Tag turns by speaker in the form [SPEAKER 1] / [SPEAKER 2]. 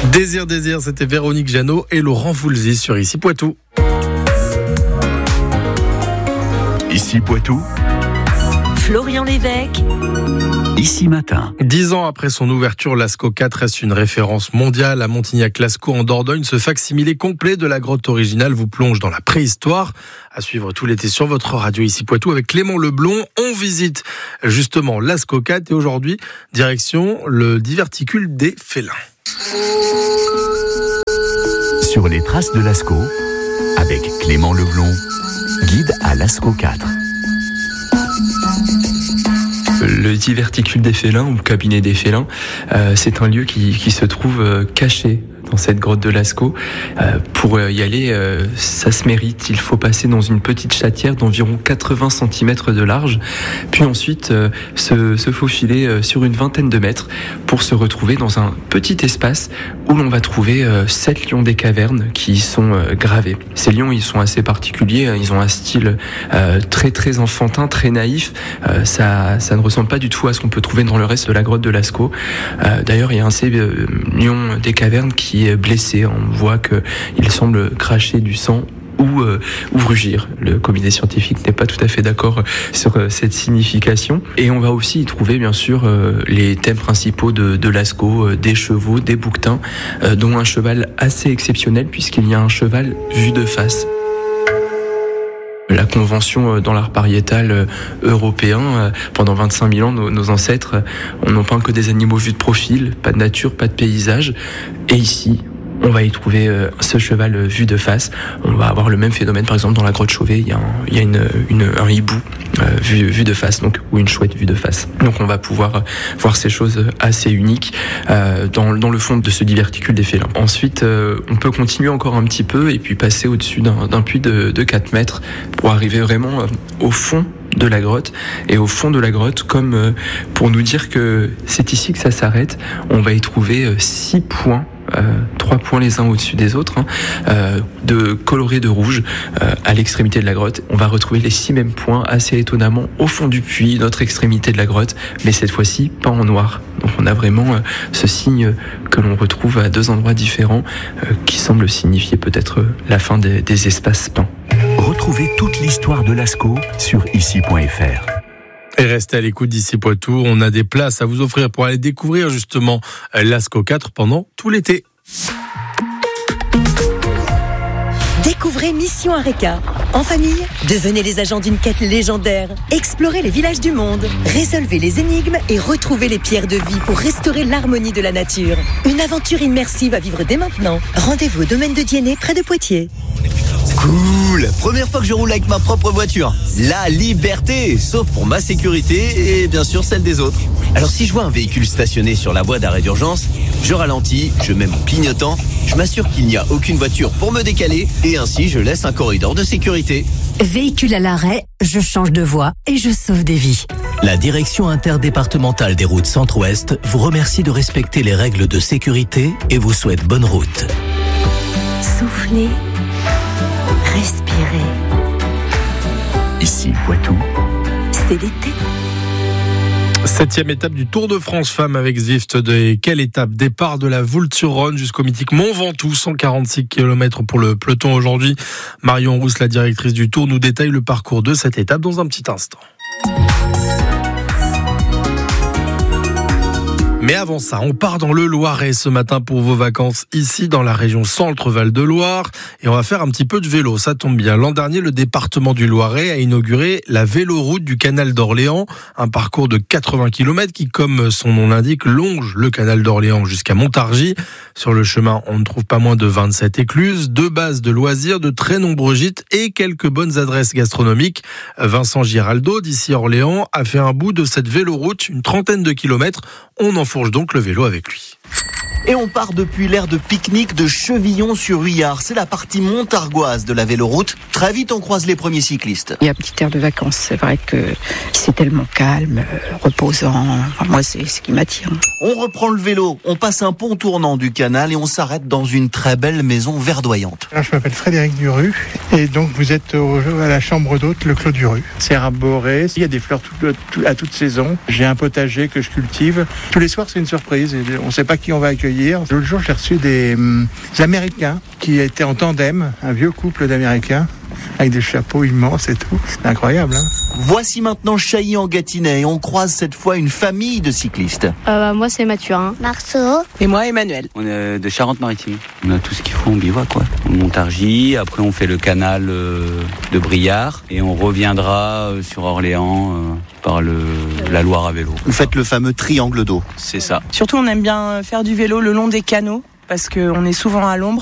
[SPEAKER 1] Désir, c'était Véronique Jeannot et Laurent Voulzy sur Ici Poitou.
[SPEAKER 2] Ici Poitou,
[SPEAKER 3] Florian Lévesque.
[SPEAKER 2] Ici Matin.
[SPEAKER 1] 10 ans après son ouverture, Lascaux 4 reste une référence mondiale. À Montignac-Lascaux, en Dordogne, ce facsimilé complet de la grotte originale vous plonge dans la préhistoire. À suivre tout l'été sur votre radio Ici Poitou avec Clément Leblond. On visite justement Lascaux 4 et aujourd'hui, direction le diverticule des félins.
[SPEAKER 2] Sur les traces de Lascaux, avec Clément Leblond, guide à Lascaux 4.
[SPEAKER 4] Le diverticule des félins ou cabinet des félins, c'est un lieu qui se trouve caché dans cette grotte de Lascaux. Pour y aller, ça se mérite. Il faut passer dans une petite chatière d'environ 80 cm de large, puis ensuite se faufiler sur une vingtaine de mètres pour se retrouver dans un petit espace où l'on va trouver 7 lions des cavernes qui y sont gravés. Ces lions, ils sont assez particuliers. Ils ont un style très très enfantin, très naïf. Ça ne ressemble pas du tout à ce qu'on peut trouver dans le reste de la grotte de Lascaux. D'ailleurs, il y a un de ces lions des cavernes qui est blessé. On voit qu'il semble cracher du sang ou rugir. Le comité scientifique n'est pas tout à fait d'accord sur cette signification. Et on va aussi y trouver bien sûr les thèmes principaux de Lascaux, des chevaux, des bouquetins, dont un cheval assez exceptionnel puisqu'il y a un cheval vu de face. La convention dans l'art pariétal européen, pendant 25 000 ans, nos ancêtres n'ont peint que des animaux vus de profil, pas de nature, pas de paysage. Et ici, on va y trouver ce cheval vu de face. On va avoir le même phénomène, par exemple, dans la grotte Chauvet, il y a un hibou vu de face, donc, ou une chouette vue de face. Donc on va pouvoir voir ces choses assez uniques dans le fond de ce diverticule des félins. Ensuite, on peut continuer encore un petit peu et puis passer au-dessus d'un puits de 4 mètres pour arriver vraiment au fond de la grotte. Et au fond de la grotte, comme pour nous dire que c'est ici que ça s'arrête, on va y trouver 6 points, 3 points les uns au-dessus des autres, de colorés de rouge à l'extrémité de la grotte. On va retrouver les 6 mêmes points assez étonnamment au fond du puits, notre extrémité de la grotte, mais cette fois-ci pas en noir. Donc on a vraiment ce signe que l'on retrouve à 2 endroits différents qui semble signifier peut-être la fin des espaces peints.
[SPEAKER 2] Retrouvez toute l'histoire de Lascaux sur ici.fr.
[SPEAKER 1] Et restez à l'écoute d'Ici Poitou. On a des places à vous offrir pour aller découvrir justement Lascaux 4 pendant tout l'été.
[SPEAKER 3] Découvrez Mission Areca. En famille, devenez les agents d'une quête légendaire. Explorez les villages du monde. Résolvez les énigmes et retrouvez les pierres de vie pour restaurer l'harmonie de la nature. Une aventure immersive à vivre dès maintenant. Rendez-vous au domaine de Diennet, près de Poitiers.
[SPEAKER 5] Cool! Première fois que je roule avec ma propre voiture. La liberté! Sauf pour ma sécurité et bien sûr celle des autres. Alors si je vois un véhicule stationné sur la voie d'arrêt d'urgence, je ralentis, je mets mon clignotant, je m'assure qu'il n'y a aucune voiture pour me décaler et ainsi je laisse un corridor de sécurité.
[SPEAKER 6] Véhicule à l'arrêt, je change de voie et je sauve des vies.
[SPEAKER 7] La direction interdépartementale des routes Centre-Ouest vous remercie de respecter les règles de sécurité et vous souhaite bonne route.
[SPEAKER 3] Soufflez. Respirez.
[SPEAKER 2] Ici Poitou,
[SPEAKER 3] C'est l'été.
[SPEAKER 1] 7e étape du Tour de France Femmes avec Zwift. Quelle étape? Départ de la Voulte-sur-Rhône jusqu'au mythique Mont Ventoux, 146 km pour le peloton aujourd'hui. Marion Rousse, la directrice du Tour, nous détaille le parcours de cette étape dans un petit instant. Mais avant ça, on part dans le Loiret ce matin pour vos vacances ici dans la région Centre-Val de Loire et on va faire un petit peu de vélo, ça tombe bien. L'an dernier, le département du Loiret a inauguré la véloroute du canal d'Orléans, un parcours de 80 km qui, comme son nom l'indique, longe le canal d'Orléans jusqu'à Montargis. Sur le chemin, on ne trouve pas moins de 27 écluses, 2 bases de loisirs, de très nombreux gîtes et quelques bonnes adresses gastronomiques. Vincent Giraldo, d'ici Orléans, a fait un bout de cette véloroute, une trentaine de kilomètres. On enfourche donc le vélo avec lui.
[SPEAKER 5] Et on part depuis l'aire de pique-nique de Chevillon-sur-Huyard. C'est la partie montargoise de la véloroute. Très vite, on croise les premiers cyclistes.
[SPEAKER 8] Il y a un petit air de vacances. C'est vrai que c'est tellement calme, reposant. Enfin, moi, c'est ce qui m'attire.
[SPEAKER 5] On reprend le vélo. On passe un pont tournant du canal et on s'arrête dans une très belle maison verdoyante.
[SPEAKER 9] Alors, je m'appelle Frédéric Duru et donc vous êtes à la chambre d'hôte, le Clos Duru. C'est arboré. Il y a des fleurs à toute saison. J'ai un potager que je cultive. Tous les soirs, c'est une surprise. On ne sait pas qui on va accueillir. accueillir. L'autre jour, j'ai reçu des Américains qui étaient en tandem, un vieux couple d'Américains, avec des chapeaux immenses et tout. C'est incroyable, hein.
[SPEAKER 5] Voici maintenant Chailly en Gâtinais et on croise cette fois une famille de cyclistes.
[SPEAKER 10] Moi c'est Mathurin.
[SPEAKER 11] Marceau.
[SPEAKER 12] Et moi Emmanuel.
[SPEAKER 13] On est de Charente-Maritime. On a tout ce qu'il faut en bivouac, quoi. On monte Argy, après on fait le canal de Briard et on reviendra sur Orléans par la Loire à vélo.
[SPEAKER 5] Vous faites le fameux triangle d'eau.
[SPEAKER 13] C'est ça.
[SPEAKER 12] Surtout on aime bien faire du vélo le long des canaux parce qu'on est souvent à l'ombre